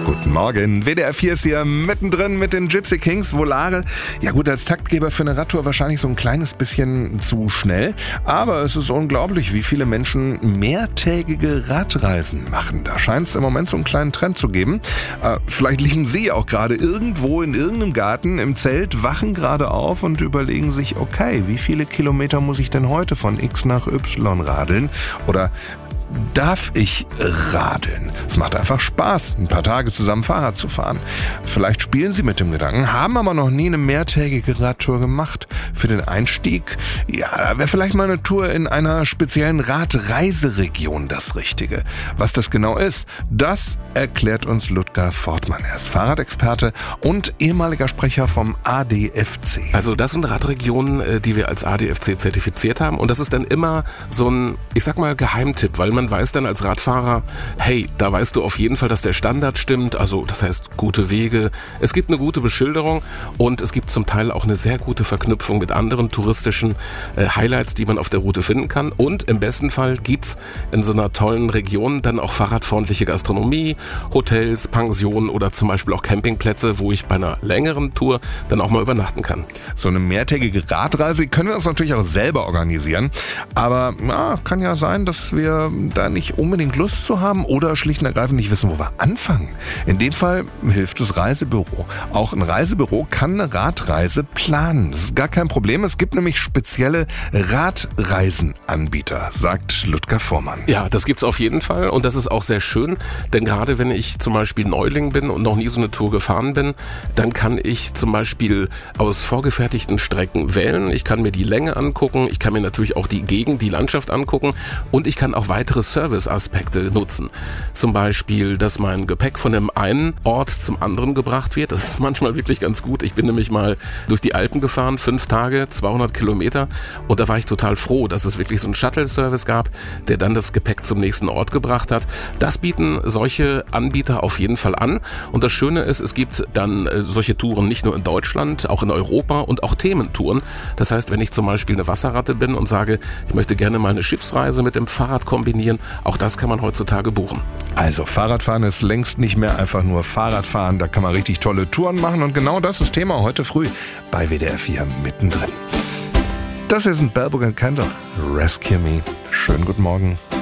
Guten Morgen, WDR 4 ist hier mittendrin mit den Gypsy Kings, Volare. Ja gut, als Taktgeber für eine Radtour wahrscheinlich so ein kleines bisschen zu schnell. Aber es ist unglaublich, wie viele Menschen mehrtägige Radreisen machen. Da scheint es im Moment so einen kleinen Trend zu geben. Vielleicht liegen Sie auch gerade irgendwo in irgendeinem Garten im Zelt, wachen gerade auf und überlegen sich, okay, wie viele Kilometer muss ich denn heute von X nach Y radeln? Oder darf ich radeln? Es macht einfach Spaß, ein paar Tage zusammen Fahrrad zu fahren. Vielleicht spielen Sie mit dem Gedanken, haben aber noch nie eine mehrtägige Radtour gemacht. Für den Einstieg, ja, da wäre vielleicht mal eine Tour in einer speziellen Radreiseregion das Richtige. Was das genau ist, das erklärt uns Ludger Fortmann. Er ist Fahrradexperte und ehemaliger Sprecher vom ADFC. Also das sind Radregionen, die wir als ADFC zertifiziert haben. Und das ist dann immer so ein, ich sag mal, Geheimtipp, weil man weiß dann als Radfahrer, hey, da weißt du auf jeden Fall, dass der Standard stimmt, also das heißt gute Wege, es gibt eine gute Beschilderung und es gibt zum Teil auch eine sehr gute Verknüpfung mit anderen touristischen Highlights, die man auf der Route finden kann, und im besten Fall gibt's in so einer tollen Region dann auch fahrradfreundliche Gastronomie, Hotels, Pensionen oder zum Beispiel auch Campingplätze, wo ich bei einer längeren Tour dann auch mal übernachten kann. So eine mehrtägige Radreise können wir uns natürlich auch selber organisieren, aber kann ja sein, dass wir da nicht unbedingt Lust zu haben oder schlicht und ergreifend nicht wissen, wo wir anfangen. In dem Fall hilft das Reisebüro. Auch ein Reisebüro kann eine Radreise planen. Das ist gar kein Problem. Es gibt nämlich spezielle Radreisenanbieter, sagt Ludger Fortmann. Ja, das gibt's auf jeden Fall und das ist auch sehr schön, denn gerade wenn ich zum Beispiel Neuling bin und noch nie so eine Tour gefahren bin, dann kann ich zum Beispiel aus vorgefertigten Strecken wählen. Ich kann mir die Länge angucken, ich kann mir natürlich auch die Gegend, die Landschaft angucken und ich kann auch weitere Serviceaspekte nutzen. Zum Beispiel, dass mein Gepäck von dem einen Ort zum anderen gebracht wird. Das ist manchmal wirklich ganz gut. Ich bin nämlich mal durch die Alpen gefahren, 5 Tage, 200 Kilometer und da war ich total froh, dass es wirklich so einen Shuttle-Service gab, der dann das Gepäck zum nächsten Ort gebracht hat. Das bieten solche Anbieter auf jeden Fall an und das Schöne ist, es gibt dann solche Touren nicht nur in Deutschland, auch in Europa und auch Thementouren. Das heißt, wenn ich zum Beispiel eine Wasserratte bin und sage, ich möchte gerne mal eine Schiffsreise mit dem Fahrrad kombinieren, auch das kann man heutzutage buchen. Also Fahrradfahren ist längst nicht mehr einfach nur Fahrradfahren, da kann man richtig tolle Touren machen und genau das ist Thema heute früh bei WDR 4 mittendrin. Das ist ein Bell Book & Candle, Rescue Me. Schönen guten Morgen.